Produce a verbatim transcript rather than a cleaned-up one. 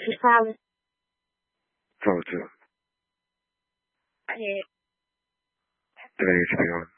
Salad. Talk to him. Yeah. Today H B on.